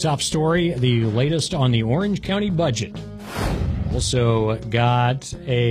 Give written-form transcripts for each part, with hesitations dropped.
Top story, the latest on the Orange County budget. Also got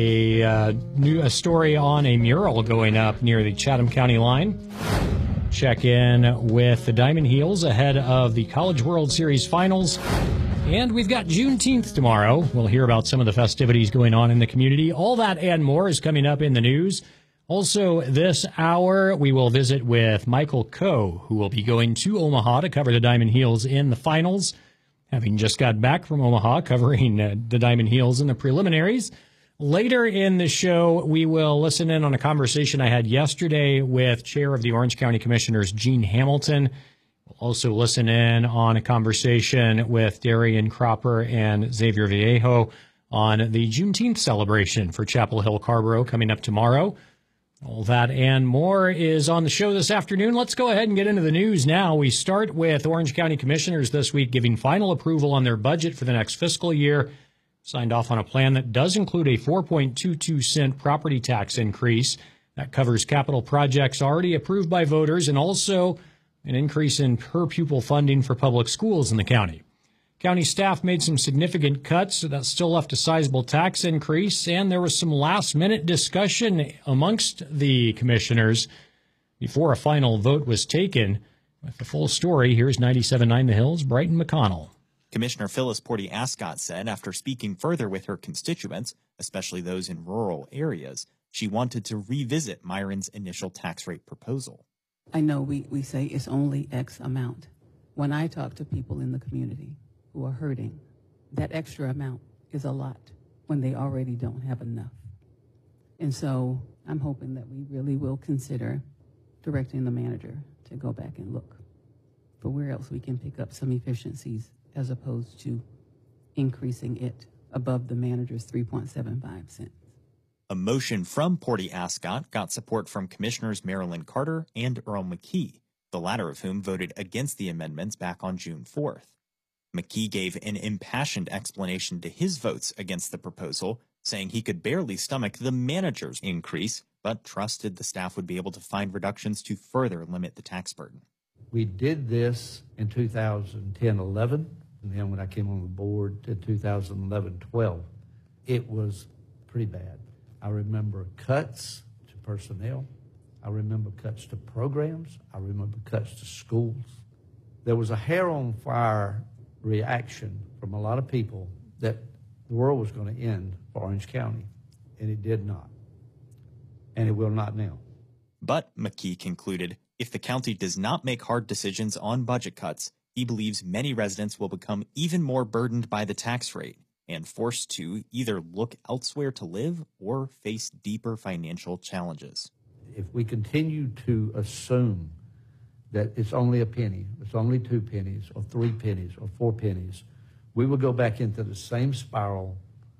a story on a mural going up near the Chatham County line. Check in with the Diamond Heels ahead of the College World Series finals. And we've got Juneteenth tomorrow. We'll hear about some of the festivities going on in the community. All that and more is coming up in the news. Also, this hour, we will visit with Michael Coe, who will be going to Omaha to cover the Diamond Heels in the finals, having just got back from Omaha covering the Diamond Heels in the preliminaries. Later in the show, we will listen in on a conversation I had yesterday with Chair of the Orange County Commissioners, Gene Hamilton. We'll also listen in on a conversation with Darian Cropper and Xavier Viejo on the Juneteenth celebration for Chapel Hill Carrboro coming up tomorrow. All that and more is on the show this afternoon. Let's go ahead and get into the news now. We start with Orange County Commissioners this week giving final approval on their budget for the next fiscal year. Signed off on a plan that does include a 4.22 cent property tax increase that covers capital projects already approved by voters and also an increase in per pupil funding for public schools in the county. County staff made some significant cuts that still left a sizable tax increase, and there was some last-minute discussion amongst the commissioners before a final vote was taken. With the full story, here's 97.9 The Hills, Brighton McConnell. Commissioner Phyllis Porty Ascott said after speaking further with her constituents, especially those in rural areas, she wanted to revisit Myron's initial tax rate proposal. I know we say it's only X amount. When I talk to people in the community who are hurting, that extra amount is a lot when they already don't have enough. And so I'm hoping that we really will consider directing the manager to go back and look for where else we can pick up some efficiencies as opposed to increasing it above the manager's 3.75 cents. A motion from Porty Ascott got support from Commissioners Marilyn Carter and Earl McKee, the latter of whom voted against the amendments back on June 4th. McKee gave an impassioned explanation to his votes against the proposal, saying he could barely stomach the manager's increase, but trusted the staff would be able to find reductions to further limit the tax burden. We did this in 2010-11, and then when I came on the board in 2011-12, it was pretty bad. I remember cuts to personnel. I remember cuts to programs. I remember cuts to schools. There was a hair-on-fire reaction from a lot of people that the world was going to end for Orange County, and it did not, and it will not now. But, McKee concluded, if the county does not make hard decisions on budget cuts, he believes many residents will become even more burdened by the tax rate and forced to either look elsewhere to live or face deeper financial challenges. If we continue to assume that it's only a penny, it's only 2 pennies, or 3 pennies, or 4 pennies, we will go back into the same spiral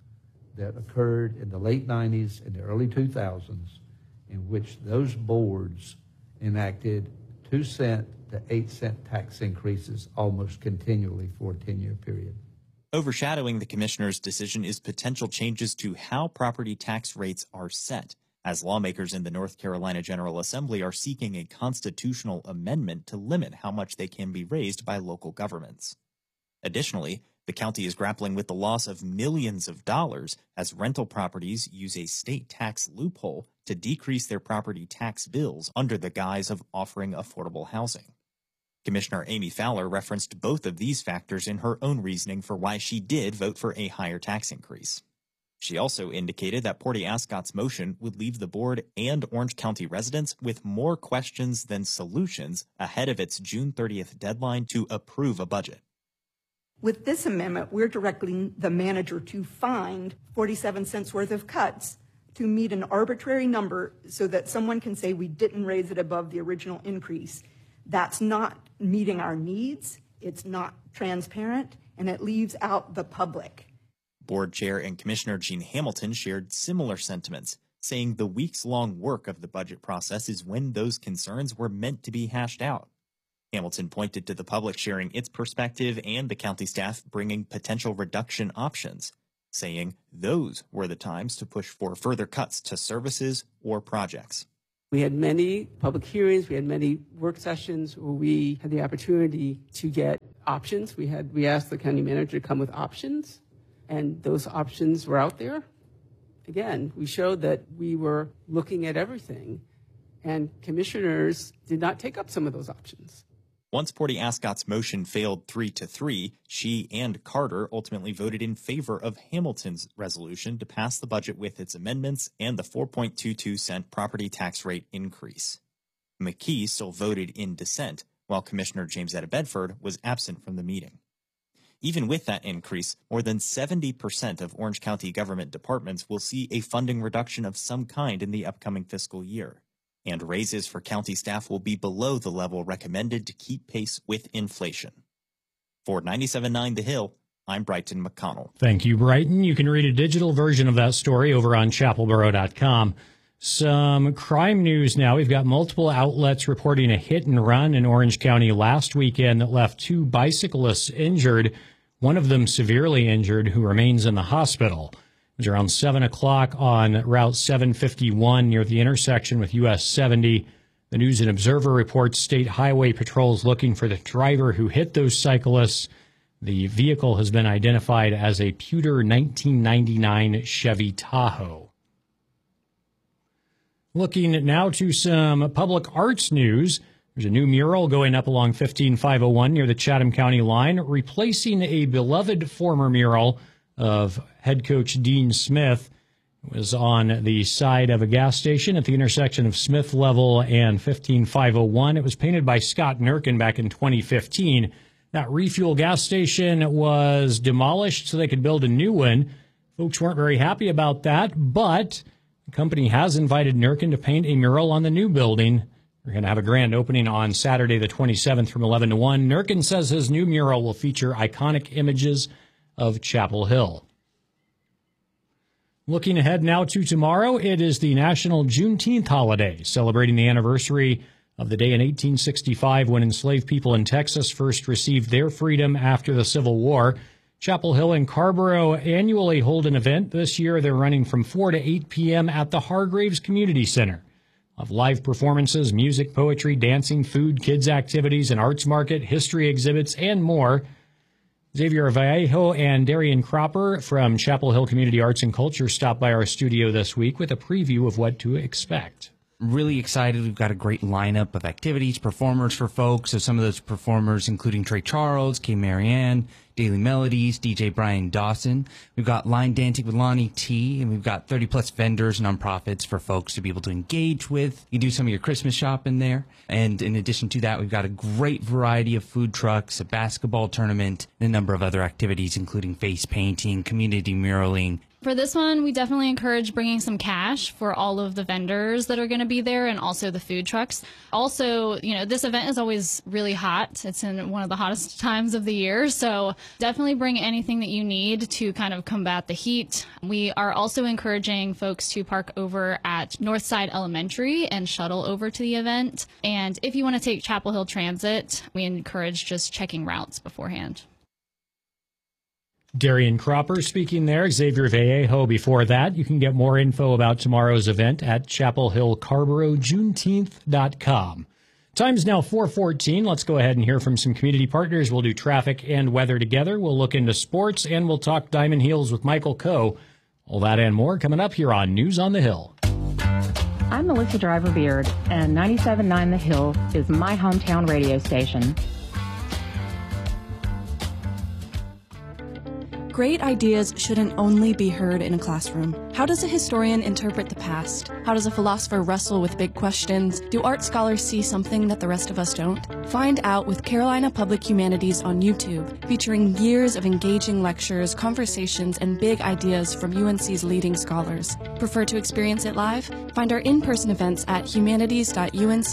that occurred in the late 90s and the early 2000s, in which those boards enacted 2 cent to 8 cent tax increases almost continually for a 10-year period. Overshadowing the commissioner's decision is potential changes to how property tax rates are set, as lawmakers in the North Carolina General Assembly are seeking a constitutional amendment to limit how much they can be raised by local governments. Additionally, the county is grappling with the loss of millions of dollars as rental properties use a state tax loophole to decrease their property tax bills under the guise of offering affordable housing. Commissioner Amy Fowler referenced both of these factors in her own reasoning for why she did vote for a higher tax increase. She also indicated that Porty Ascott's motion would leave the board and Orange County residents with more questions than solutions ahead of its June 30th deadline to approve a budget. With this amendment, we're directing the manager to find 47 cents worth of cuts to meet an arbitrary number so that someone can say we didn't raise it above the original increase. That's not meeting our needs, it's not transparent, and it leaves out the public. Board Chair and Commissioner Gene Hamilton shared similar sentiments, saying the weeks-long work of the budget process is when those concerns were meant to be hashed out. Hamilton pointed to the public sharing its perspective and the county staff bringing potential reduction options, saying those were the times to push for further cuts to services or projects. We had many public hearings. We had many work sessions where we had the opportunity to get options. We asked the county manager to come with options, and those options were out there. Again, we showed that we were looking at everything, and commissioners did not take up some of those options. Once Porty Ascot's motion failed 3-3, she and Carter ultimately voted in favor of Hamilton's resolution to pass the budget with its amendments and the 4.22-cent property tax rate increase. McKee still voted in dissent, while Commissioner James Etta Bedford was absent from the meeting. Even with that increase, more than 70% of Orange County government departments will see a funding reduction of some kind in the upcoming fiscal year. And raises for county staff will be below the level recommended to keep pace with inflation. For 97.9 The Hill, I'm Brighton McConnell. Thank you, Brighton. You can read a digital version of that story over on chapelboro.com. Some crime news now. We've got multiple outlets reporting a hit and run in Orange County last weekend that left 2 bicyclists injured, one of them severely injured, who remains in the hospital. It was around 7 o'clock on Route 751 near the intersection with US 70. The News and Observer reports State Highway Patrol is looking for the driver who hit those cyclists. The vehicle has been identified as a pewter 1999 Chevy Tahoe. Looking now to some public arts news. There's a new mural going up along 15501 near the Chatham County line, replacing a beloved former mural of head coach Dean Smith. It was on the side of a gas station at the intersection of Smith Level and 15501. It was painted by Scott Nurkin back in 2015. That refuel gas station was demolished so they could build a new one. Folks weren't very happy about that, but the company has invited Nurkin to paint a mural on the new building. We're going to have a grand opening on Saturday the 27th from 11 to 1. Nurkin says his new mural will feature iconic images of Chapel Hill. Looking ahead now to tomorrow, it is the National Juneteenth holiday, celebrating the anniversary of the day in 1865 when enslaved people in Texas first received their freedom after the Civil War. Chapel Hill and Carrboro annually hold an event. This year, they're running from 4 to 8 p.m. at the Hargraves Community Center. Of live performances, music, poetry, dancing, food, kids' activities, an arts market, history exhibits, and more. Xavier Vallejo and Darian Cropper from Chapel Hill Community Arts and Culture stopped by our studio this week with a preview of what to expect. Really excited. We've got a great lineup of activities, performers for folks. So some of those performers including Trey Charles, Kay Marianne, Daily Melodies, DJ Brian Dawson. We've got line dancing with Lonnie T, and we've got 30-plus vendors, nonprofits for folks to be able to engage with. You can do some of your Christmas shopping there. And in addition to that, we've got a great variety of food trucks, a basketball tournament, and a number of other activities, including face painting, community muraling. For this one, we definitely encourage bringing some cash for all of the vendors that are going to be there and also the food trucks. Also, this event is always really hot. It's in one of the hottest times of the year, so definitely bring anything that you need to kind of combat the heat. We are also encouraging folks to park over at Northside Elementary and shuttle over to the event. And if you want to take Chapel Hill Transit, we encourage just checking routes beforehand. Darian Cropper speaking there, Xavier Vallejo before that. You can get more info about tomorrow's event at chapelhillcarborojuneteenth.com. Time's now 4:14. Let's go ahead and hear from some community partners. We'll do traffic and weather together. We'll look into sports, and we'll talk Diamond Heels with Michael Coe. All that and more coming up here on News on the Hill. I'm Melissa Driver Beard, and 97.9 The Hill is my hometown radio station. Great ideas shouldn't only be heard in a classroom. How does a historian interpret the past? How does a philosopher wrestle with big questions? Do art scholars see something that the rest of us don't? Find out with Carolina Public Humanities on YouTube, featuring years of engaging lectures, conversations, and big ideas from UNC's leading scholars. Prefer to experience it live? Find our in-person events at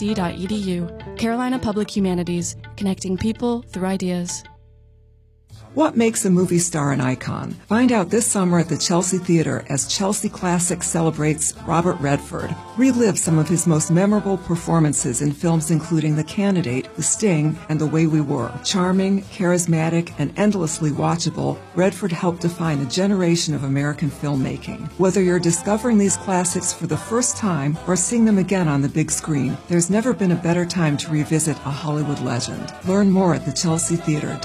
humanities.unc.edu. Carolina Public Humanities, connecting people through ideas. What makes a movie star an icon? Find out this summer at the Chelsea Theater as Chelsea Classics celebrates Robert Redford. Relive some of his most memorable performances in films including The Candidate, The Sting, and The Way We Were. Charming, charismatic, and endlessly watchable, Redford helped define a generation of American filmmaking. Whether you're discovering these classics for the first time or seeing them again on the big screen, there's never been a better time to revisit a Hollywood legend. Learn more at the Chelsea Theater.